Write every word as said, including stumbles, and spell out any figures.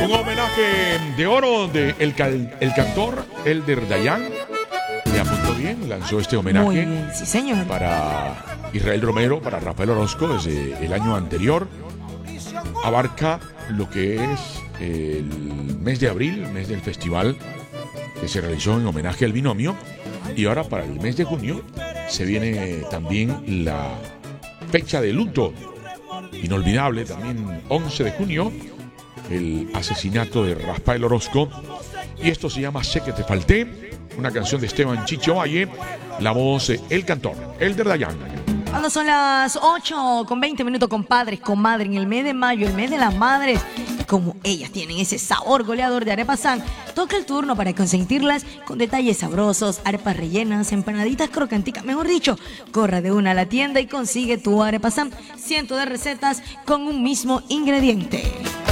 Un homenaje de oro de el, cal, el cantor Elder Dayan. Me apuntó bien, lanzó este homenaje. Muy bien, sí, señor. Para Israel Romero, para Rafael Orozco, desde el año anterior. Abarca lo que es el mes de abril, el mes del festival que se realizó en homenaje al binomio. Y ahora para el mes de junio se viene también la fecha de luto. Inolvidable, también once de junio, el asesinato de Rafael Orozco. Y esto se llama Sé que te falté, una canción de Esteban Chicho Valle, la voz de el cantor Elder Dayan. Cuando son las ocho con veinte minutos, compadres, comadre, en el mes de mayo, el mes de las madres, como ellas tienen ese sabor goleador de arepa San, toca el turno para consentirlas con detalles sabrosos, arepas rellenas, empanaditas crocanticas, mejor dicho, corra de una a la tienda y consigue tu arepa San, cientos de recetas con un mismo ingrediente.